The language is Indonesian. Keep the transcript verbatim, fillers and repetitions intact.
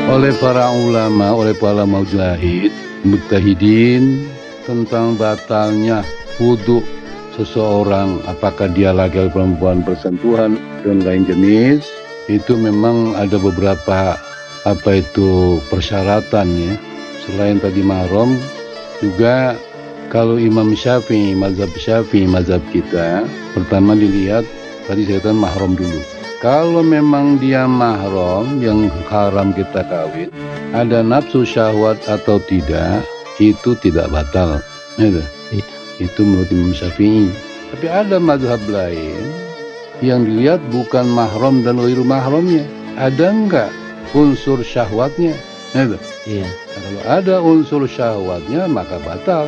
oleh para ulama, oleh para mujtahid, mujtahidin tentang batalnya wudhu seseorang, apakah dia laki atau perempuan bersentuhan dan lain jenis, itu memang ada beberapa apa itu persyaratannya. Selain tadi mahram, juga kalau Imam Syafi'i, mazhab Syafi'i, mazhab kita, pertama dilihat tadi saya katakan mahram dulu. Kalau memang dia mahram yang haram kita kawin, ada nafsu syahwat atau tidak, itu tidak batal. Gitu. Itu menurut Imam Syafi'i. Tapi ada mazhab lain yang dilihat bukan mahram dan ghairu mahramnya. Ada enggak unsur syahwatnya? Gitu. Iya. Nah, kalau ada unsur syahwatnya maka batal.